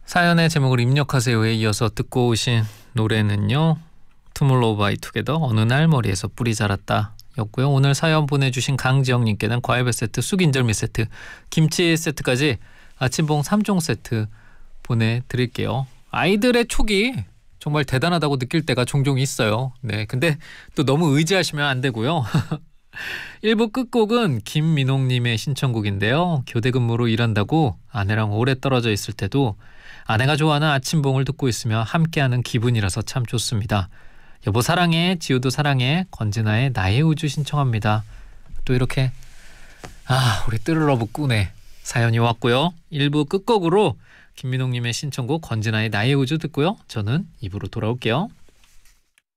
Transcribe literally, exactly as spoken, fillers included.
사연의 제목을 입력하세요에 이어서 듣고 오신 노래는요, 투몰로우 바이 투게더 어느 날 머리에서 뿌리 자랐다 였고요. 오늘 사연 보내주신 강지영님께는 과일배 세트, 쑥인절미 세트, 김치 세트까지 아침봉 삼 종 세트 보내드릴게요. 아이들의 촉이 정말 대단하다고 느낄 때가 종종 있어요. 네, 근데 또 너무 의지하시면 안 되고요. 일 부 끝곡은 김민홍님의 신청곡인데요. 교대 근무로 일한다고 아내랑 오래 떨어져 있을 때도 아내가 좋아하는 아침봉을 듣고 있으며 함께하는 기분이라서 참 좋습니다. 여보 사랑해, 지우도 사랑해, 권진아의 나의 우주 신청합니다. 또 이렇게 아 우리 뜨르러브 꾸네 사연이 왔고요. 일 부 끝곡으로 김민홍님의 신청곡 권진아의 나의 우주 듣고요. 저는 이 부로 돌아올게요.